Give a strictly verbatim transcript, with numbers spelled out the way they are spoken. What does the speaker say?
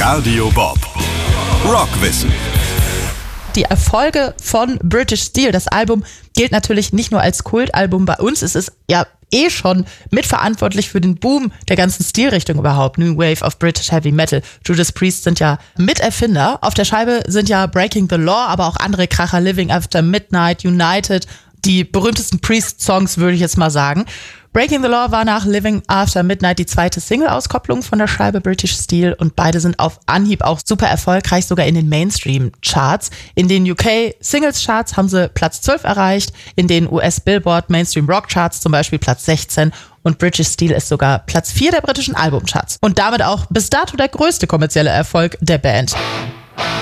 Radio Bob. Rockwissen. Die Erfolge von British Steel, das Album, gilt natürlich nicht nur als Kultalbum bei uns. Es ist ja eh schon mitverantwortlich für den Boom der ganzen Stilrichtung überhaupt. New Wave of British Heavy Metal. Judas Priest sind ja Miterfinder. Auf der Scheibe sind ja Breaking the Law, aber auch andere Kracher, Living After Midnight, United, die berühmtesten Priest-Songs, würde ich jetzt mal sagen. Breaking the Law war nach Living After Midnight die zweite Single-Auskopplung von der Scheibe British Steel und beide sind auf Anhieb auch super erfolgreich, sogar in den Mainstream-Charts. In den U K Singles-Charts haben sie Platz zwölf erreicht, in den U S Billboard Mainstream Rock-Charts zum Beispiel Platz sechzehn und British Steel ist sogar Platz vier der britischen Albumcharts. Und damit auch bis dato der größte kommerzielle Erfolg der Band.